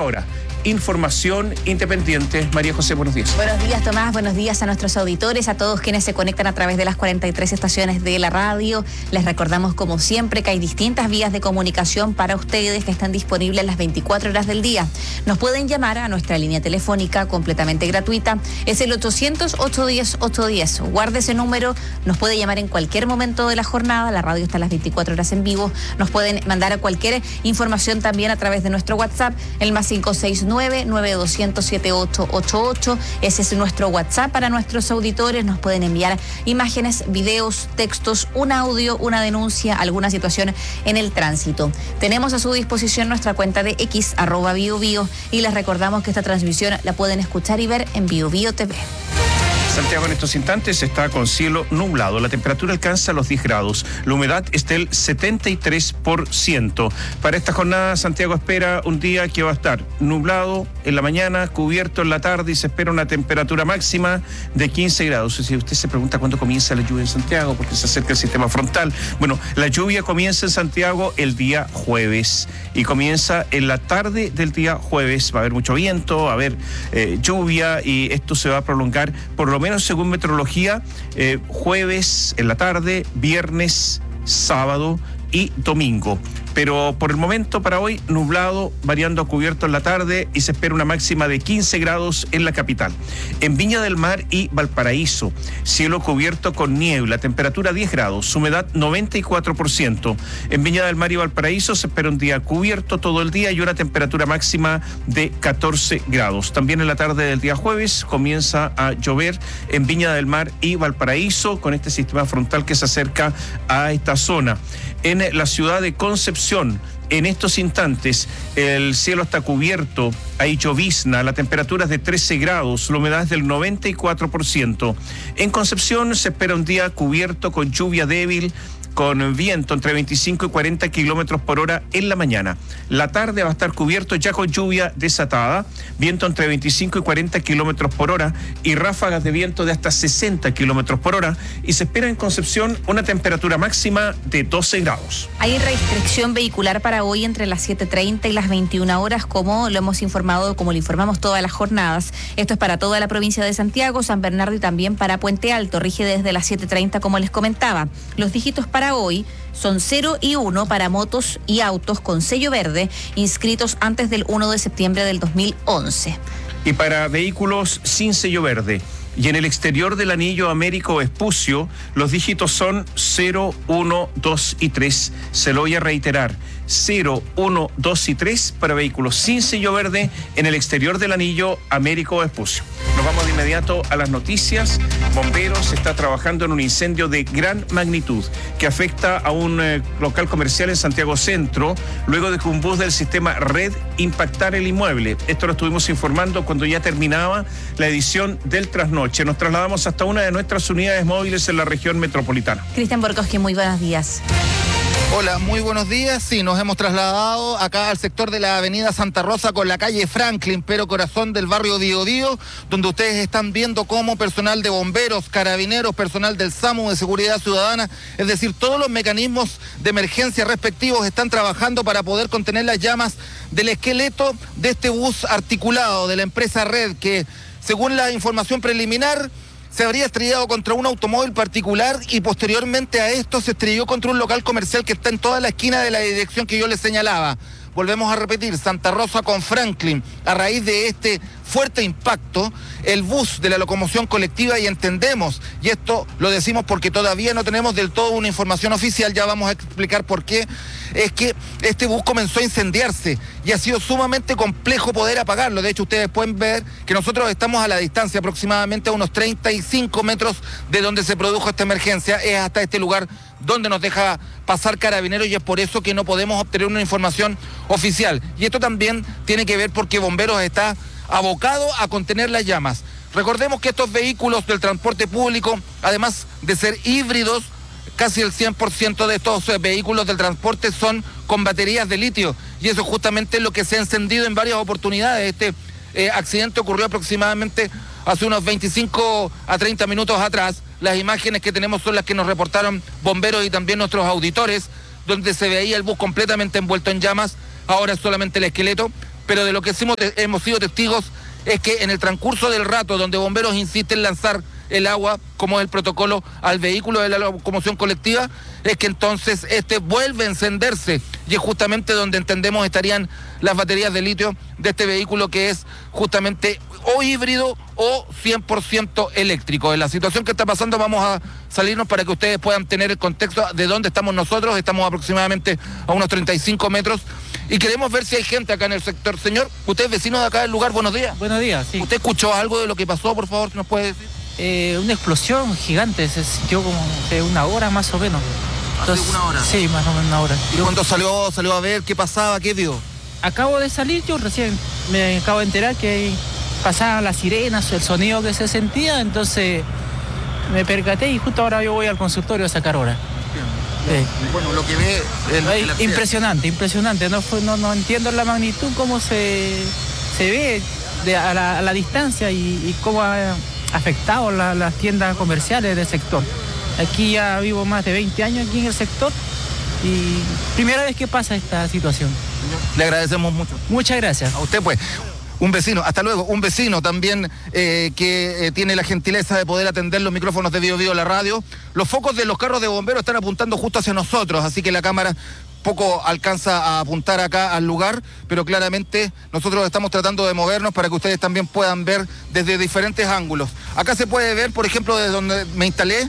hora. Información independiente. María José, buenos días. Buenos días, Tomás. Buenos días a nuestros auditores, a todos quienes se conectan a través de las 43 estaciones de la radio. Les recordamos, como siempre, que hay distintas vías de comunicación para ustedes que están disponibles las 24 horas del día. Nos pueden llamar a nuestra línea telefónica completamente gratuita. Es el 800-810-810. Guarde ese número. Nos puede llamar en cualquier momento de la jornada. La radio está a las 24 horas en vivo. Nos pueden mandar cualquier información también a través de nuestro WhatsApp, el más 569-9200-7888. Ese es nuestro WhatsApp para nuestros auditores. Nos pueden enviar imágenes, videos, textos, un audio, una denuncia, alguna situación en el tránsito. Tenemos a su disposición nuestra cuenta de X, @BioBio, y les recordamos que esta transmisión la pueden escuchar y ver en BioBio TV. Santiago en estos instantes está con cielo nublado. La temperatura alcanza los 10 grados. La humedad es del 73%. Para esta jornada, Santiago espera un día que va a estar nublado en la mañana, cubierto en la tarde, y se espera una temperatura máxima de 15 grados. Si usted se pregunta cuándo comienza la lluvia en Santiago, porque se acerca el sistema frontal. Bueno, la lluvia comienza en Santiago el día jueves y comienza en la tarde del día jueves. Va a haber mucho viento, va a haber lluvia, y esto se va a prolongar por lo menos según meteorología, jueves en la tarde, viernes, sábado y domingo. Pero por el momento, para hoy, nublado, variando a cubierto en la tarde, y se espera una máxima de 15 grados en la capital. En Viña del Mar y Valparaíso, cielo cubierto con niebla, temperatura 10 grados, humedad 94%. En Viña del Mar y Valparaíso se espera un día cubierto todo el día y una temperatura máxima de 14 grados. También en la tarde del día jueves comienza a llover en Viña del Mar y Valparaíso, con este sistema frontal que se acerca a esta zona. En la ciudad de Concepción, en estos instantes, el cielo está cubierto, hay llovizna, la temperatura es de 13 grados, la humedad es del 94%. En Concepción se espera un día cubierto con lluvia débil, con viento entre 25 y 40 kilómetros por hora en la mañana. La tarde va a estar cubierto ya con lluvia desatada, viento entre 25 y 40 kilómetros por hora y ráfagas de viento de hasta 60 kilómetros por hora, y se espera en Concepción una temperatura máxima de 12 grados. Hay restricción vehicular para hoy entre las 7:30 y las 21 horas, como lo hemos informado, como lo informamos todas las jornadas. Esto es para toda la provincia de Santiago, San Bernardo y también para Puente Alto. Rige desde las 7:30, como les comentaba. Los dígitos para hoy son 0 y 1 para motos y autos con sello verde inscritos antes del 1 de septiembre del 2011. Y para vehículos sin sello verde y en el exterior del anillo Américo Vespucio, los dígitos son 0, 1, 2 y 3. Se lo voy a reiterar: 0, 1, 2 y 3 para vehículos sin sello verde en el exterior del anillo Américo Vespucio. Nos vamos de inmediato a las noticias. Bomberos está trabajando en un incendio de gran magnitud que afecta a un local comercial en Santiago Centro, luego de que un bus del sistema Red impactara el inmueble. Esto lo estuvimos informando cuando ya terminaba la edición del Trasnoche. Nos trasladamos hasta una de nuestras unidades móviles en la región metropolitana. Cristian Borkowski, muy buenos días. Hola, muy buenos días. Sí, nos hemos trasladado acá al sector de la avenida Santa Rosa con la calle Franklin, pero corazón del barrio Biobío, donde ustedes están viendo cómo personal de bomberos, carabineros, personal del SAMU de Seguridad Ciudadana, es decir, todos los mecanismos de emergencia respectivos están trabajando para poder contener las llamas del esqueleto de este bus articulado de la empresa Red, que según la información preliminar se habría estrellado contra un automóvil particular y posteriormente a esto se estrelló contra un local comercial que está en toda la esquina de la dirección que yo les señalaba. Volvemos a repetir, Santa Rosa con Franklin. A raíz de este fuerte impacto, el bus de la locomoción colectiva, y entendemos, y esto lo decimos porque todavía no tenemos del todo una información oficial, ya vamos a explicar por qué, es que este bus comenzó a incendiarse y ha sido sumamente complejo poder apagarlo. De hecho, ustedes pueden ver que nosotros estamos a la distancia aproximadamente a unos 35 metros de donde se produjo esta emergencia. Es hasta este lugar donde nos deja pasar Carabineros y es por eso que no podemos obtener una información oficial. Y esto también tiene que ver porque Bomberos está abocado a contener las llamas. Recordemos que estos vehículos del transporte público, además de ser híbridos, casi el 100% de estos vehículos del transporte son con baterías de litio, y eso justamente es lo que se ha encendido en varias oportunidades. Este accidente ocurrió aproximadamente hace unos 25 a 30 minutos atrás. Las imágenes que tenemos son las que nos reportaron bomberos y también nuestros auditores, donde se veía el bus completamente envuelto en llamas. Ahora solamente el esqueleto, pero de lo que hemos sido testigos es que en el transcurso del rato donde bomberos insisten en lanzar el agua, como es el protocolo al vehículo de la locomoción colectiva, es que entonces vuelve a encenderse, y es justamente donde entendemos estarían las baterías de litio de este vehículo, que es justamente o híbrido o 100% eléctrico. En la situación que está pasando vamos a salirnos para que ustedes puedan tener el contexto de dónde estamos nosotros. Estamos aproximadamente a unos 35 metros y queremos ver si hay gente acá en el sector. Señor, usted es vecino de acá del lugar, buenos días. Buenos días, sí. ¿Usted escuchó algo de lo que pasó, por favor, si nos puede decir? Una explosión gigante, se sintió como de una hora más o menos. ¿Hace una hora? Sí, más o menos una hora. ¿Y cuando salió a ver qué pasaba, qué vio? Acabo de salir, yo recién me acabo de enterar que pasaban las sirenas, el sonido que se sentía, entonces me percaté y justo ahora yo voy al consultorio a sacar hora. Sí. Bueno, lo que ve... impresionante, no entiendo la magnitud, cómo se ve a la distancia y cómo ha afectado las tiendas comerciales del sector. Aquí ya vivo más de 20 años aquí en el sector y primera vez que pasa esta situación. Le agradecemos mucho. Muchas gracias. A usted pues. Un vecino, hasta luego, un vecino también que tiene la gentileza de poder atender los micrófonos de Bio Bio la radio. Los focos de los carros de bomberos están apuntando justo hacia nosotros, así que la cámara poco alcanza a apuntar acá al lugar, pero claramente nosotros estamos tratando de movernos para que ustedes también puedan ver desde diferentes ángulos. Acá se puede ver, por ejemplo, desde donde me instalé,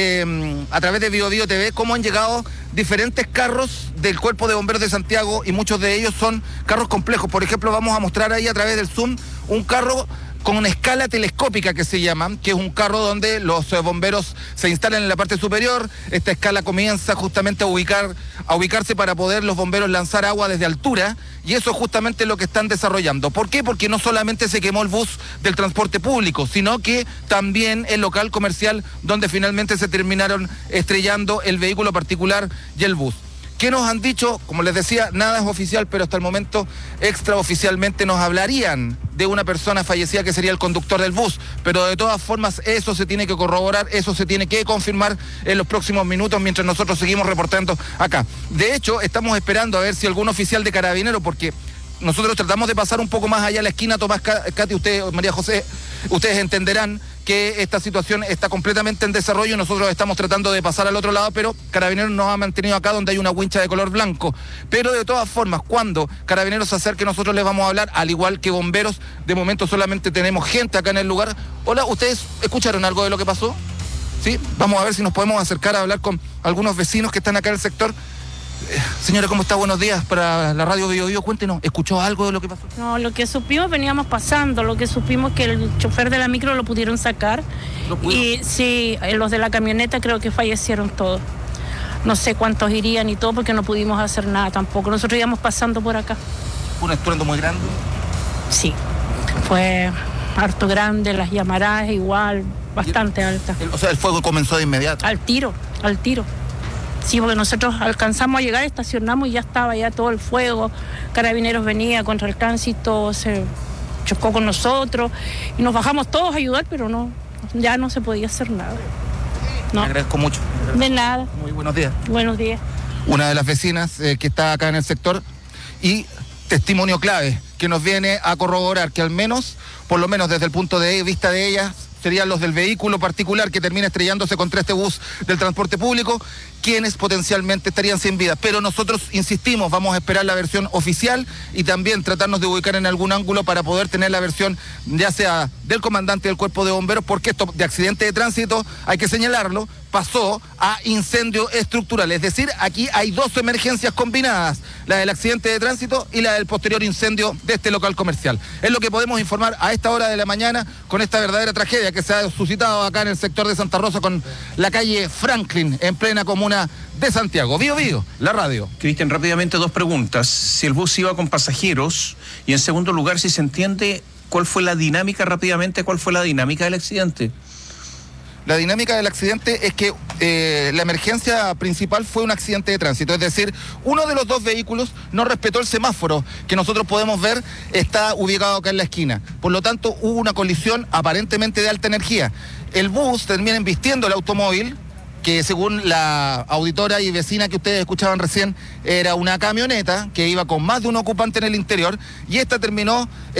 a través de Bio Bio TV, cómo han llegado diferentes carros del Cuerpo de Bomberos de Santiago, y muchos de ellos son carros complejos. Por ejemplo, vamos a mostrar ahí a través del Zoom un carro con una escala telescópica que se llama, que es un carro donde los bomberos se instalan en la parte superior. Esta escala comienza justamente a ubicarse para poder los bomberos lanzar agua desde altura, y eso es justamente lo que están desarrollando. ¿Por qué? Porque no solamente se quemó el bus del transporte público, sino que también el local comercial donde finalmente se terminaron estrellando el vehículo particular y el bus. ¿Qué nos han dicho? Como les decía, nada es oficial, pero hasta el momento extraoficialmente nos hablarían de una persona fallecida que sería el conductor del bus, pero de todas formas eso se tiene que corroborar, eso se tiene que confirmar en los próximos minutos mientras nosotros seguimos reportando acá. De hecho, estamos esperando a ver si algún oficial de Carabineros, porque nosotros tratamos de pasar un poco más allá a la esquina. Tomás, Katy, usted, María José, ustedes entenderán que esta situación está completamente en desarrollo. Nosotros estamos tratando de pasar al otro lado, pero Carabineros nos ha mantenido acá donde hay una wincha de color blanco. Pero de todas formas, cuando Carabineros se acerque, nosotros les vamos a hablar, al igual que bomberos. De momento solamente tenemos gente acá en el lugar. Hola, ¿ustedes escucharon algo de lo que pasó? ¿Sí? Vamos a ver si nos podemos acercar a hablar con algunos vecinos que están acá en el sector. Señora, ¿cómo está? Buenos días para la radio Bio Bio. Cuéntenos, ¿escuchó algo de lo que pasó? No, lo que supimos, veníamos pasando, lo que supimos que el chofer de la micro lo pudieron sacar. Y sí, los de la camioneta creo que fallecieron todos. No sé cuántos irían y todo porque no pudimos hacer nada tampoco. Nosotros íbamos pasando por acá. ¿Fue un estruendo muy grande? Sí, fue harto grande, las llamaradas igual, bastante altas. O sea, el fuego comenzó de inmediato. Al tiro. Sí, porque nosotros alcanzamos a llegar, estacionamos y ya estaba ya todo el fuego. Carabineros venía contra el tránsito, se chocó con nosotros y nos bajamos todos a ayudar, pero no, ya no se podía hacer nada. No. Le agradezco mucho. De nada. Muy buenos días. Buenos días. Una de las vecinas que está acá en el sector, y testimonio clave que nos viene a corroborar que al menos, por lo menos desde el punto de vista de ella, serían los del vehículo particular que termina estrellándose contra este bus del transporte público, quienes potencialmente estarían sin vida. Pero nosotros insistimos, vamos a esperar la versión oficial y también tratarnos de ubicar en algún ángulo para poder tener la versión ya sea del comandante del Cuerpo de Bomberos, porque esto de accidente de tránsito, hay que señalarlo, pasó a incendio estructural. Es decir, aquí hay dos emergencias combinadas, la del accidente de tránsito y la del posterior incendio de este local comercial. Es lo que podemos informar a esta hora de la mañana con esta verdadera tragedia que se ha suscitado acá en el sector de Santa Rosa con la calle Franklin, en plena comuna de Santiago. Bio Bio, la radio. Cristian, rápidamente dos preguntas. Si el bus iba con pasajeros, y en segundo lugar, si se entiende cuál fue la dinámica del accidente. La dinámica del accidente es que la emergencia principal fue un accidente de tránsito, es decir, uno de los dos vehículos no respetó el semáforo que nosotros podemos ver, está ubicado acá en la esquina. Por lo tanto, hubo una colisión aparentemente de alta energía. El bus termina embistiendo el automóvil que según la auditora y vecina que ustedes escuchaban recién, era una camioneta que iba con más de un ocupante en el interior y esta terminó